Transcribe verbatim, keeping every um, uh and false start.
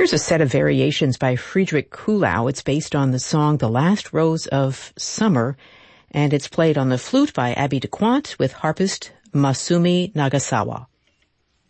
Here's a set of variations by Friedrich Kuhlau. It's based on the song The Last Rose of Summer, and it's played on the flute by Abby DeQuant with harpist Masumi Nagasawa.